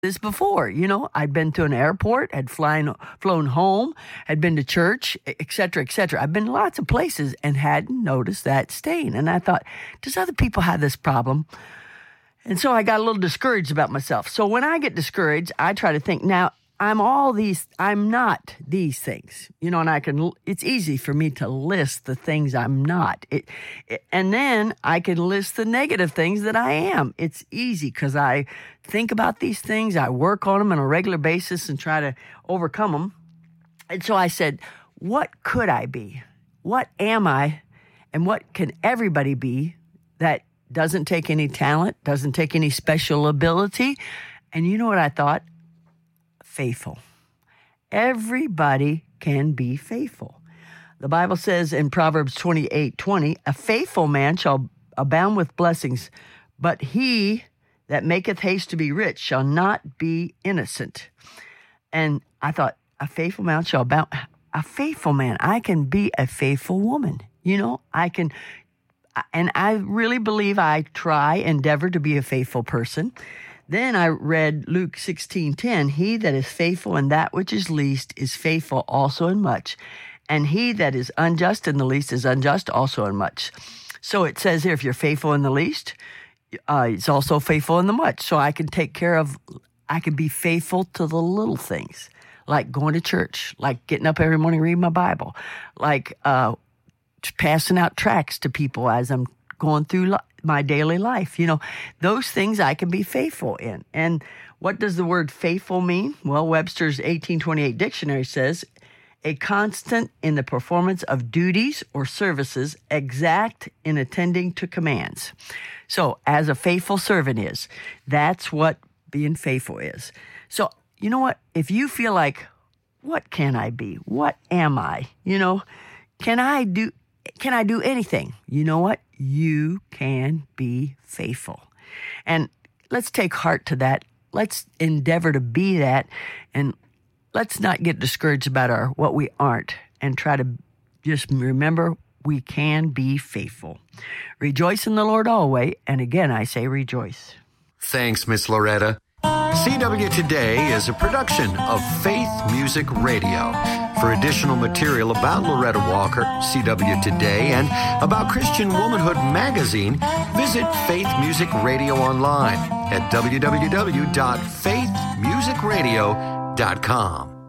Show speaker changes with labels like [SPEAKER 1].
[SPEAKER 1] this before. I'd been to an airport, had flown home, had been to church, et cetera, et cetera. I've been lots of places and hadn't noticed that stain. And I thought, does other people have this problem? And so I got a little discouraged about myself. So when I get discouraged, I try to think, now, I'm not these things, and it's easy for me to list the things I'm not. And then I can list the negative things that I am. It's easy because I think about these things. I work on them on a regular basis and try to overcome them. And so I said, what could I be? What am I? And what can everybody be that doesn't take any talent, doesn't take any special ability? And you know what I thought? Faithful. Everybody can be faithful. The Bible says in Proverbs 28:20, a faithful man shall abound with blessings, but he that maketh haste to be rich shall not be innocent. And I thought, a faithful man shall abound. A faithful man. I can be a faithful woman. I can, and I really believe I endeavor to be a faithful person. Then I read Luke 16:10, he that is faithful in that which is least is faithful also in much, and he that is unjust in the least is unjust also in much. So it says here, if you're faithful in the least, it's also faithful in the much. So I can be faithful to the little things, like going to church, like getting up every morning reading my Bible, like passing out tracts to people as I'm going through my daily life. Those things I can be faithful in. And what does the word faithful mean? Well, Webster's 1828 dictionary says, a constant in the performance of duties or services, exact in attending to commands. So as a faithful servant is, that's what being faithful is. So you know what? If you feel like, what can I be? What am I? Can I do anything? You know what? You can be faithful. And let's take heart to that. Let's endeavor to be that. And let's not get discouraged about what we aren't, and try to just remember we can be faithful. Rejoice in the Lord always. And again, I say rejoice.
[SPEAKER 2] Thanks, Miss Loretta. CW Today is a production of Faith Music Radio. For additional material about Loretta Walker, CW Today, and about Christian Womanhood Magazine, visit Faith Music Radio online at www.faithmusicradio.com.